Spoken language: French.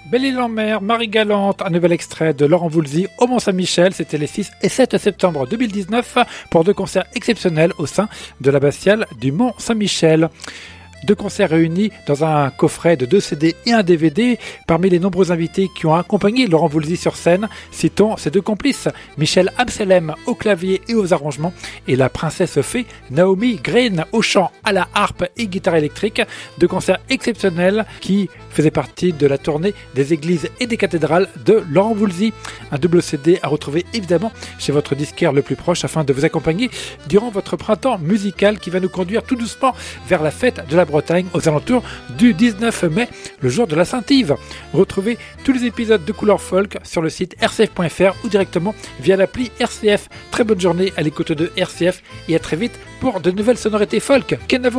Belle-Île-en-Mer, Marie-Galante, un nouvel extrait de Laurent Voulzy au Mont-Saint-Michel. C'était les 6 et 7 septembre 2019 pour 2 concerts exceptionnels au sein de l'abbatiale du Mont-Saint-Michel. 2 concerts réunis dans un coffret de 2 CD et un DVD. Parmi les nombreux invités qui ont accompagné Laurent Voulzy sur scène, citons ses 2 complices, Michel Amselem au clavier et aux arrangements et la princesse fée Naomi Green au chant, à la harpe et guitare électrique. 2 concerts exceptionnels qui faisaient partie de la tournée des églises et des cathédrales de Laurent Voulzy. Un double CD à retrouver évidemment chez votre disquaire le plus proche afin de vous accompagner durant votre printemps musical qui va nous conduire tout doucement vers la fête de la Bretagne aux alentours du 19 mai, le jour de la Saint-Yves. Retrouvez tous les épisodes de Couleur Folk sur le site rcf.fr ou directement via l'appli RCF. Très bonne journée à l'écoute de RCF et à très vite pour de nouvelles sonorités folk. Kenavo.